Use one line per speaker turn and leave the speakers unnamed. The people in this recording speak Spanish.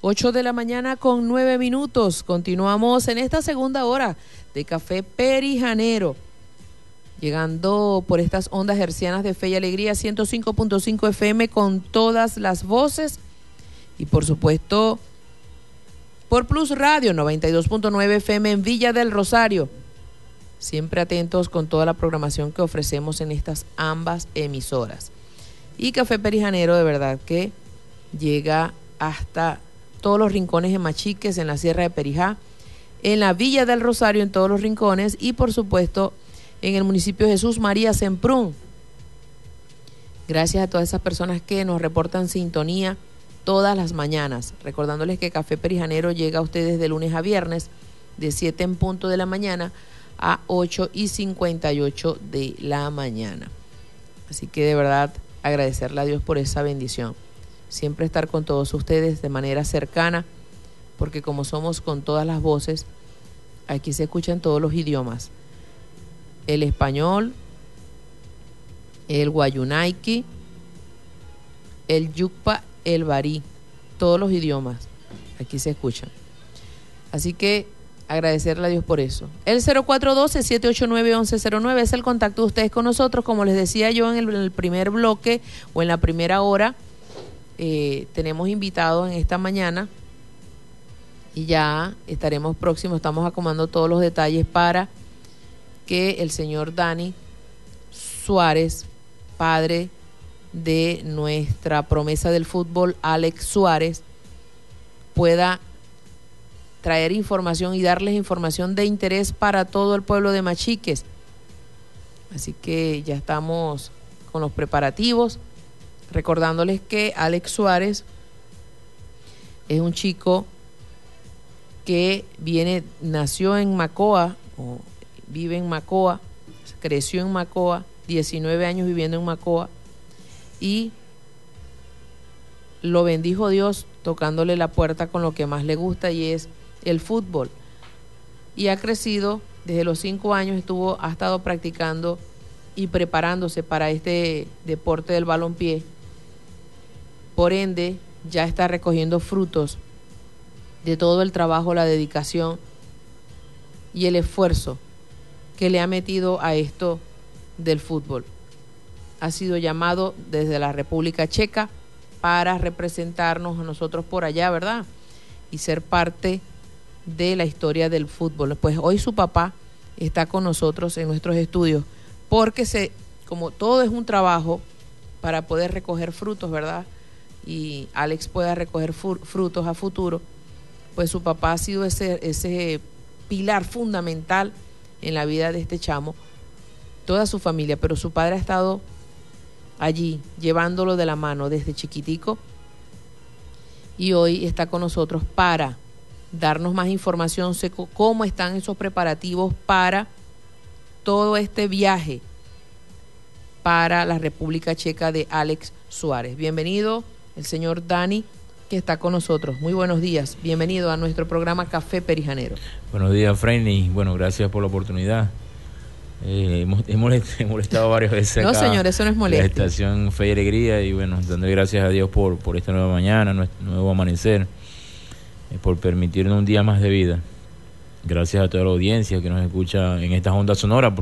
8 de la mañana con 9 minutos. Continuamos en esta segunda hora de Café Perijanero, llegando por estas ondas hercianas de Fe y Alegría, 105.5 FM con todas las voces, y por supuesto por Plus Radio 92.9 FM en Villa del Rosario. Siempre atentos con toda la programación que ofrecemos en estas ambas emisoras. Y Café Perijanero de verdad que llega hasta todos los rincones en Machiques, en la Sierra de Perijá, en la Villa del Rosario, en todos los rincones, y por supuesto en el municipio de Jesús María Semprún. Gracias a todas esas personas que nos reportan sintonía todas las mañanas, recordándoles que Café Perijanero llega a ustedes de lunes a viernes, de 7 en punto de la mañana a 8:58 de la mañana. Así que de verdad agradecerle a Dios por esa bendición. Siempre estar con todos ustedes de manera cercana, porque como somos con todas las voces, aquí se escuchan todos los idiomas. El español, el guayunaiki, el yucpa, el barí, todos los idiomas aquí se escuchan. Así que agradecerle a Dios por eso. El 0412-789-1109 es el contacto de ustedes con nosotros. Como les decía yo en el primer bloque o en la primera hora, tenemos invitados en esta mañana y ya estaremos próximos, estamos acomodando todos los detalles para que el señor Dani Suárez, padre de nuestra promesa del fútbol, Alex Suárez, pueda traer información y darles información de interés para todo el pueblo de Machiques. Así que ya estamos con los preparativos, recordándoles que Alex Suárez es un chico que nació en Macoa, o vive en Macoa, creció en Macoa, 19 años viviendo en Macoa, y lo bendijo Dios tocándole la puerta con lo que más le gusta, y es el fútbol. Y ha crecido desde los 5 años, ha estado practicando y preparándose para este deporte del balompié. Por ende, ya está recogiendo frutos de todo el trabajo, la dedicación y el esfuerzo que le ha metido a esto del fútbol. Ha sido llamado desde la República Checa para representarnos a nosotros por allá, ¿verdad? Y ser parte de la historia del fútbol. Pues hoy su papá está con nosotros en nuestros estudios, porque como todo es un trabajo para poder recoger frutos, ¿verdad? Y Alex pueda recoger frutos a futuro, pues su papá ha sido ese pilar fundamental en la vida de este chamo, toda su familia, pero su padre ha estado allí llevándolo de la mano desde chiquitico, y hoy está con nosotros para darnos más información, sé cómo están esos preparativos para todo este viaje para la República Checa de Alex Suárez. Bienvenido el señor Dani, que está con nosotros. Muy buenos días, bienvenido a nuestro programa Café Perijanero.
Buenos días, Freddy. Bueno, gracias por la oportunidad. Hemos molestado varias veces acá.
No, señor, eso no es molestia.
La estación Fe y Alegría, y bueno, dándole gracias a Dios por esta nueva mañana, nuevo amanecer, por permitirnos un día más de vida. Gracias a toda la audiencia que nos escucha en estas ondas sonoras.